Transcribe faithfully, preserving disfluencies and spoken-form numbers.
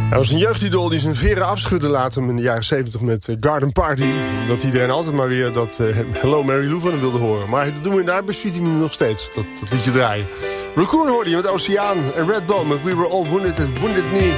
Hij was een jeugdidool die zijn veren afschudde later in de jaren zeventig met uh, Garden Party. Dat iedereen altijd maar weer dat uh, Hello Mary Lou van hem wilde horen. Maar dat doen we in de arbeidsvitamine nog steeds, dat, dat liedje draaien. Raccoon hoorde je met Oceaan en Redbone met We Were All Wounded at Wounded Knee.